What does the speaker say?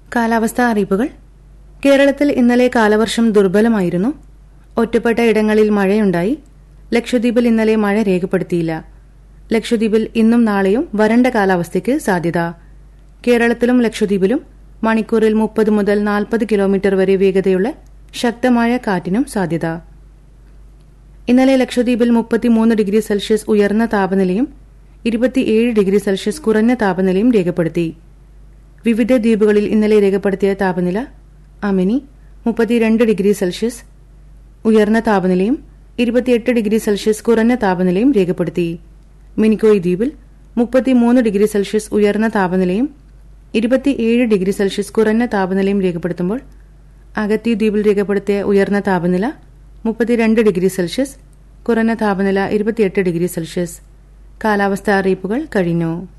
കാലാവസ്ഥാ അറിയിപ്പുകൾ. കേരളത്തിൽ ഇന്നലെ കാലവർഷം ദുർബലമായിരുന്നു. ഒറ്റപ്പെട്ട ഇടങ്ങളിൽ മഴയുണ്ടായി. ലക്ഷദ്വീപിൽ ഇന്നലെ മഴ രേഖപ്പെടുത്തിയില്ല. ലക്ഷദ്വീപിൽ ഇന്നും നാളെയും വരണ്ട കാലാവസ്ഥയ്ക്ക് സാധ്യത. കേരളത്തിലും ലക്ഷദ്വീപിലും മണിക്കൂറിൽ 30 മുതൽ 40 കിലോമീറ്റർ വരെ വേഗതയുള്ള ശക്തമായ കാറ്റിനും സാധ്യത. ഇന്നലെ ലക്ഷദ്വീപിൽ 33 ഡിഗ്രി സെൽഷ്യസ് ഉയർന്ന താപനിലയും 27 ഡിഗ്രി സെൽഷ്യസ് കുറഞ്ഞ താപനിലയും രേഖപ്പെടുത്തി. വിവിധ ദ്വീപുകളിൽ ഇന്നലെ രേഖപ്പെടുത്തിയ താപനില: അമിനി 32 ഡിഗ്രി സെൽഷ്യസ് ഉയർന്ന താപനിലയും 28 ഡിഗ്രി സെൽഷ്യസ് കുറഞ്ഞ താപനിലയും രേഖപ്പെടുത്തി. മിനിക്കോയ് ദ്വീപിൽ 33 ഡിഗ്രി സെൽഷ്യസ് ഉയർന്ന താപനിലയും 27 ഡിഗ്രി സെൽഷ്യസ് കുറഞ്ഞ താപനിലയും രേഖപ്പെടുത്തുമ്പോൾ അഗത്തി ദ്വീപിൽ രേഖപ്പെടുത്തിയ ഉയർന്ന താപനില 32 ഡിഗ്രി സെൽഷ്യസ്, കുറഞ്ഞ താപനില 28 ഡിഗ്രി സെൽഷ്യസ്. കാലാവസ്ഥാ അറിയിപ്പുകൾ കഴിഞ്ഞു.